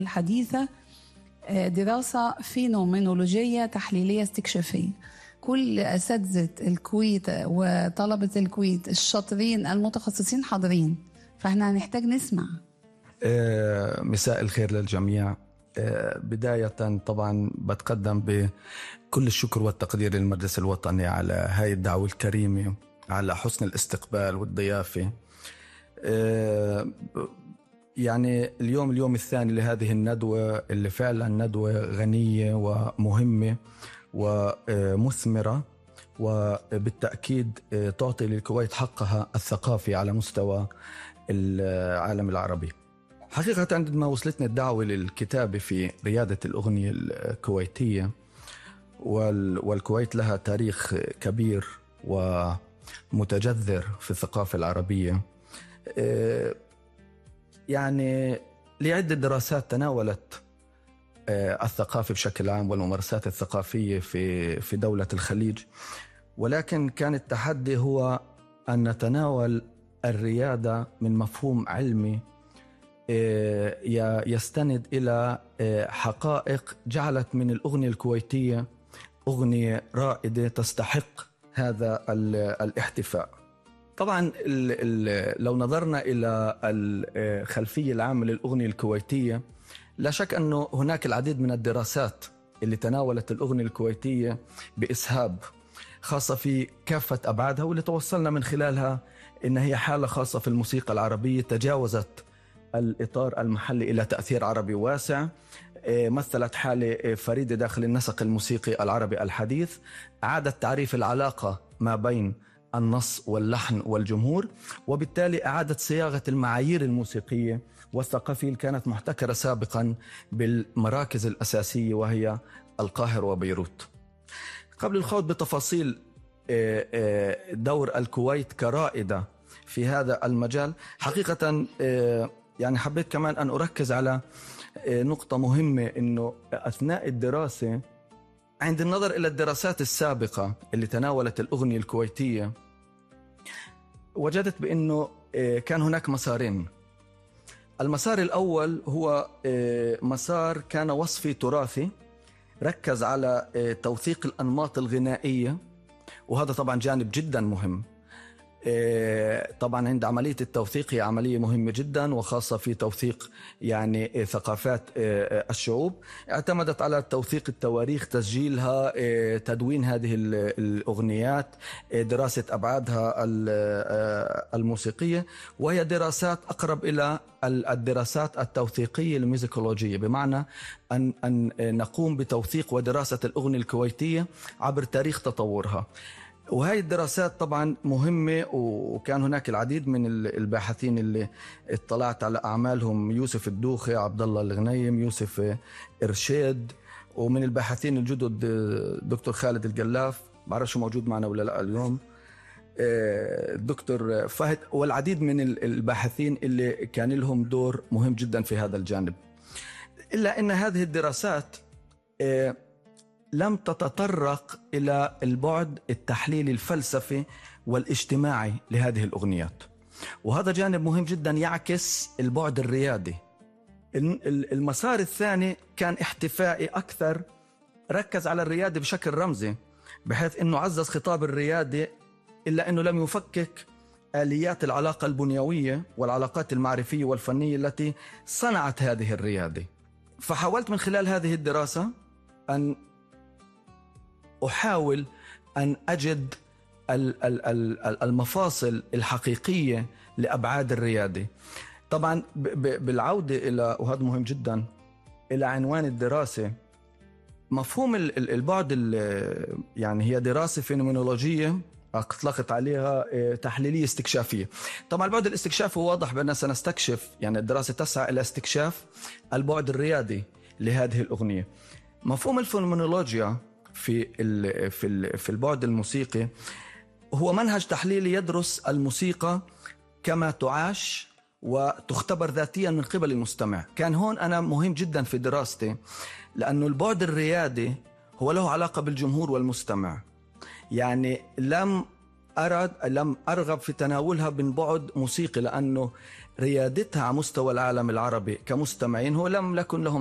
الحديثة دراسة فينومينولوجية تحليلية استكشافية. كل أساتذة الكويت وطلبة الكويت الشاطرين المتخصصين حاضرين، فاحنا هنحتاج نسمع. مساء الخير للجميع. بداية طبعا بتقدم بكل الشكر والتقدير للمجلس الوطني على هاي الدعوة الكريمة، على حسن الاستقبال والضيافة. يعني اليوم الثاني لهذه الندوة اللي فعلا ندوة غنية ومهمة ومثمرة، وبالتأكيد تعطي للكويت حقها الثقافي على مستوى العالم العربي. حقيقة عندما وصلتنا الدعوة للكتابة في ريادة الأغنية الكويتية، والكويت لها تاريخ كبير ومتجذر في الثقافة العربية، يعني لعدة دراسات تناولت الثقافة بشكل عام والممارسات الثقافية في دولة الخليج، ولكن كان التحدي هو أن نتناول الريادة من مفهوم علمي يستند إلى حقائق جعلت من الأغنية الكويتية أغنية رائدة تستحق هذا الاحتفاء. طبعا لو نظرنا إلى الخلفية العامة للأغنية الكويتية، لا شك أنه هناك العديد من الدراسات اللي تناولت الأغنية الكويتية بإسهاب، خاصة في كافة أبعادها، واللي توصلنا من خلالها إن هي حالة خاصة في الموسيقى العربية تجاوزت الإطار المحلي إلى تأثير عربي واسع. مثلت حالة فريدة داخل النسق الموسيقي العربي الحديث، أعادت تعريف العلاقة ما بين النص واللحن والجمهور، وبالتالي أعادت صياغة المعايير الموسيقية والثقافية اللي كانت محتكرة سابقا بالمراكز الأساسية وهي القاهرة وبيروت. قبل الخوض بتفاصيل دور الكويت كرائدة في هذا المجال، حقيقة يعني حبيت كمان أن أركز على نقطة مهمة، إنه أثناء الدراسة عند النظر إلى الدراسات السابقة اللي تناولت الأغنية الكويتية، وجدت بأنه كان هناك مسارين. المسار الأول هو مسار كان وصفي تراثي، ركز على توثيق الأنماط الغنائية، وهذا طبعا جانب جدا مهم. طبعا عند عملية التوثيق هي عملية مهمة جدا، وخاصة في توثيق يعني ثقافات الشعوب. اعتمدت على توثيق التواريخ، تسجيلها، تدوين هذه الأغنيات، دراسة أبعادها الموسيقية، وهي دراسات أقرب إلى الدراسات التوثيقية الميوزيكولوجية، بمعنى أن نقوم بتوثيق ودراسة الأغنية الكويتية عبر تاريخ تطورها. وهي الدراسات طبعا مهمة، وكان هناك العديد من الباحثين اللي اطلعت على أعمالهم، يوسف الدوخي، عبد الله الغنيم، يوسف إرشاد، ومن الباحثين الجدد دكتور خالد الجلاف، بعرفش موجود معنا ولا لا اليوم، الدكتور فهد، والعديد من الباحثين اللي كان لهم دور مهم جدا في هذا الجانب. إلا أن هذه الدراسات لم تتطرق إلى البعد التحليلي الفلسفي والاجتماعي لهذه الأغنيات، وهذا جانب مهم جدا يعكس البعد الريادي. المسار الثاني كان احتفائي أكثر، ركز على الريادة بشكل رمزي، بحيث أنه عزز خطاب الريادة، إلا أنه لم يفكك آليات العلاقة البنيوية والعلاقات المعرفية والفنية التي صنعت هذه الريادة. فحاولت من خلال هذه الدراسة أن أحاول أن أجد المفاصل الحقيقية لأبعاد الريادة. طبعا بالعودة إلى، وهذا مهم جدا، إلى عنوان الدراسة، مفهوم البعد، يعني هي دراسة فينومينولوجية أطلقت عليها تحليلية استكشافية. طبعا البعد الاستكشافي واضح بأننا سنستكشف، يعني الدراسة تسعى إلى استكشاف البعد الريادي لهذه الأغنية. مفهوم الفينومينولوجيا في البعد الموسيقي هو منهج تحليلي يدرس الموسيقى كما تعاش وتختبر ذاتيا من قبل المستمع. كان هون أنا مهم جدا في دراستي، لأنه البعد الريادي هو له علاقة بالجمهور والمستمع، يعني لم أرغب في تناولها من بعد موسيقي، لأنه ريادتها على مستوى العالم العربي كمستمعين هو لم يكن لهم